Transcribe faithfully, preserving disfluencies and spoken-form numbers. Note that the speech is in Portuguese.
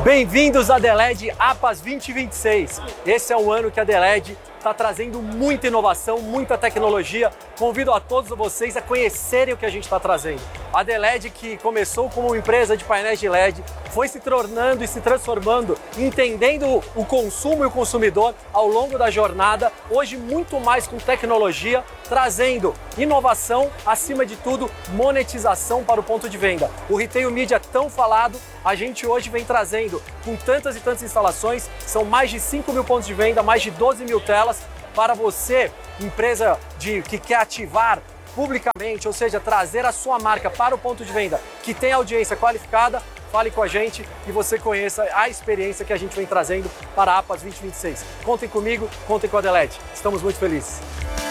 Bem-vindos à Deled APAS vinte e vinte e seis. Esse é o ano que a Deled está trazendo muita inovação, muita tecnologia. Convido a todos vocês a conhecerem o que a gente está trazendo. A Deled, que começou como uma empresa de painéis de L E D, foi se tornando e se transformando, entendendo o consumo e o consumidor ao longo da jornada, hoje muito mais com tecnologia, trazendo inovação, acima de tudo, monetização para o ponto de venda. O Retail Media tão falado, a gente hoje vem trazendo com tantas e tantas instalações, são mais de cinco mil pontos de venda, mais de doze mil telas, para você, empresa de, que quer ativar publicamente, ou seja, trazer a sua marca para o ponto de venda, que tem audiência qualificada, fale com a gente e você conheça a experiência que a gente vem trazendo para a APAS vinte e vinte e seis. Contem comigo, contem com a Deled. Estamos muito felizes.